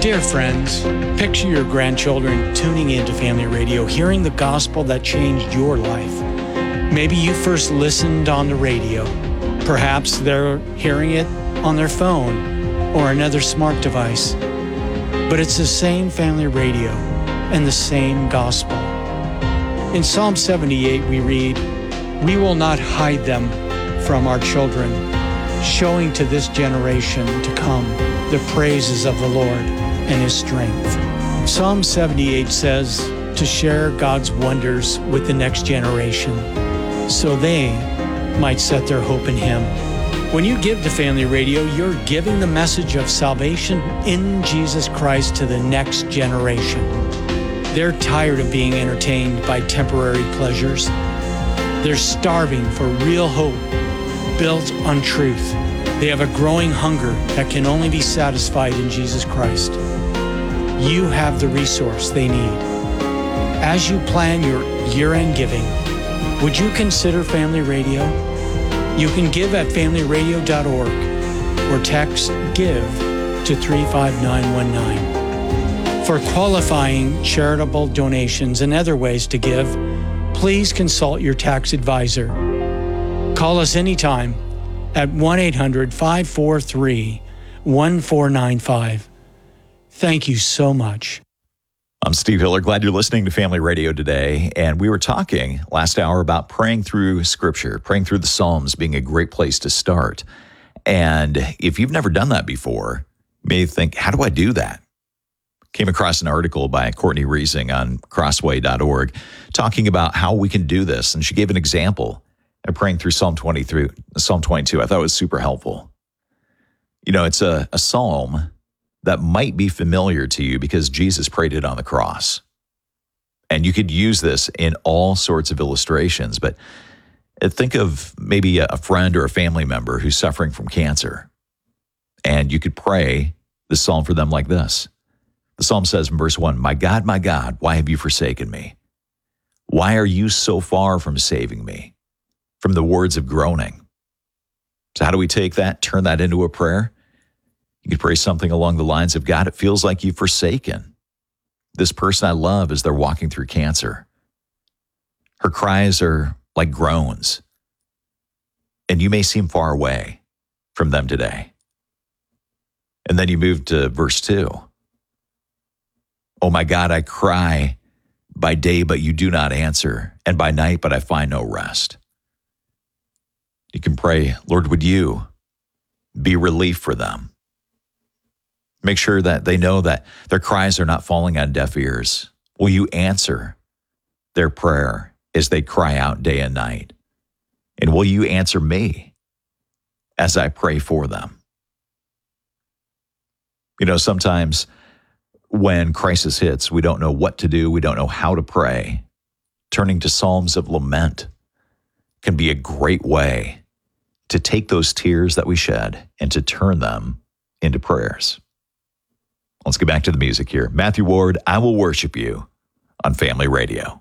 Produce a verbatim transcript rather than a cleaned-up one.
Dear friends, picture your grandchildren tuning into Family Radio, hearing the gospel that changed your life. Maybe you first listened on the radio. Perhaps they're hearing it on their phone or another smart device. But it's the same Family Radio and the same gospel. In Psalm seventy-eight, we read, "We will not hide them from our children, showing to this generation to come the praises of the Lord and His strength." Psalm seventy-eight says to share God's wonders with the next generation so they might set their hope in Him. When you give to Family Radio, you're giving the message of salvation in Jesus Christ to the next generation. They're tired of being entertained by temporary pleasures. They're starving for real hope built on truth. They have a growing hunger that can only be satisfied in Jesus Christ. You have the resource they need. As you plan your year-end giving, would you consider Family Radio? You can give at family radio dot org or text GIVE to three five nine one nine. For qualifying charitable donations and other ways to give, please consult your tax advisor. Call us anytime at one eight hundred five four three one four nine five. Thank you so much. I'm Steve Hiller. Glad you're listening to Family Radio today. And we were talking last hour about praying through Scripture, praying through the Psalms being a great place to start. And if you've never done that before, you may think, how do I do that? Came across an article by Courtney Reesing on crossway dot org talking about how we can do this. And she gave an example of praying through Psalm twenty-three, Psalm twenty-two. I thought it was super helpful. You know, it's a, a psalm that might be familiar to you because Jesus prayed it on the cross. And you could use this in all sorts of illustrations, but think of maybe a friend or a family member who's suffering from cancer. And you could pray the psalm for them like this. The psalm says in verse one, "My God, my God, why have you forsaken me? Why are you so far from saving me from the words of groaning?" So how do we take that, turn that into a prayer? You could pray something along the lines of, "God, it feels like you've forsaken this person I love as they're walking through cancer. Her cries are like groans, and you may seem far away from them today." And then you move to verse two. "Oh my God, I cry by day, but you do not answer, and by night, but I find no rest." You can pray, "Lord, would you be relief for them? Make sure that they know that their cries are not falling on deaf ears. Will you answer their prayer as they cry out day and night? And will you answer me as I pray for them?" You know, sometimes when crisis hits, we don't know what to do. We don't know how to pray. Turning to Psalms of lament can be a great way to take those tears that we shed and to turn them into prayers. Let's get back to the music here. Matthew Ward, "I Will Worship You" on Family Radio.